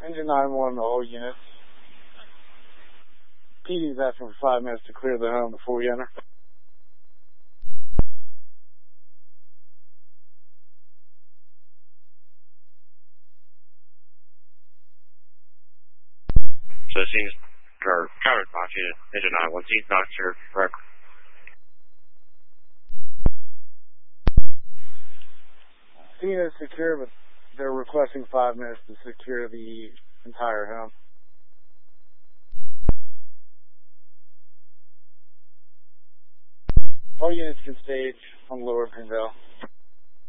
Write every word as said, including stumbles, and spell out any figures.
Engine nine one to all units. P D's asking for five minutes to clear the home before we enter. So it seems, or covered box unit, engine nine one, seat doctor, correct. Scene is secure, but they're requesting five minutes to secure the entire home. All units can stage on Lower Greenville.